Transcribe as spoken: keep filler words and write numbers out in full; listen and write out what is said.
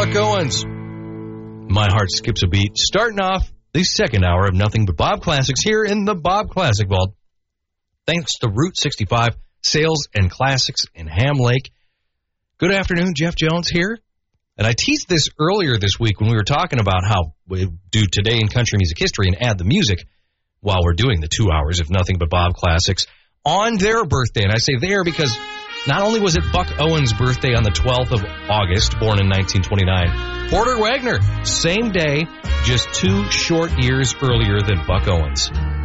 Buck Owens. My heart skips a beat. Starting off the second hour of Nothing But Bob Classics here in the Bob Classic Vault. Thanks to Route sixty-five Sales and Classics in Ham Lake. Good afternoon, Jeff Jones here. And I teased this earlier this week when we were talking about how we do Today in Country Music History and add the music while we're doing the two hours of Nothing But Bob Classics on their birthday. And I say there because not only was it Buck Owens' birthday on the twelfth of August, born in nineteen twenty-nine, Porter Wagoner, same day, just two short years earlier than Buck Owens.